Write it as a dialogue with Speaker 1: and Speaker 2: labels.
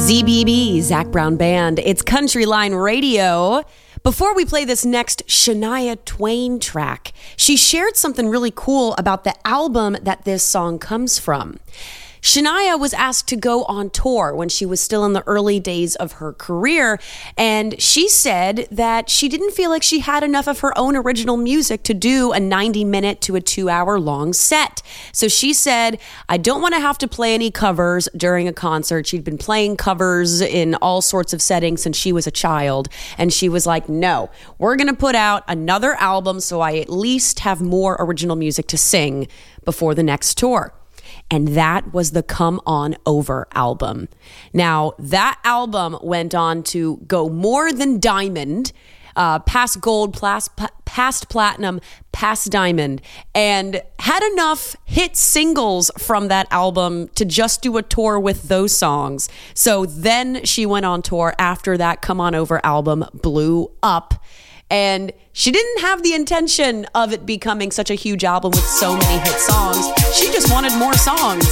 Speaker 1: ZBB, Zac Brown Band. It's Country Line Radio. Before we play this next Shania Twain track, she shared something really cool about the album that this song comes from. Shania was asked to go on tour when she was still in the early days of her career, and she said that she didn't feel like she had enough of her own original music to do a 90-minute to a 2-hour long set. So she said, I don't want to have to play any covers during a concert. She'd been playing covers in all sorts of settings since she was a child, and she was like, no, we're going to put out another album so I at least have more original music to sing before the next tour. And that was the Come On Over album. Now, that album went on to go more than diamond, past gold, past platinum, past diamond, and had enough hit singles from that album to just do a tour with those songs. So then she went on tour after that Come On Over album blew up. And she didn't have the intention of it becoming such a huge album with so many hit songs. She just wanted more songs.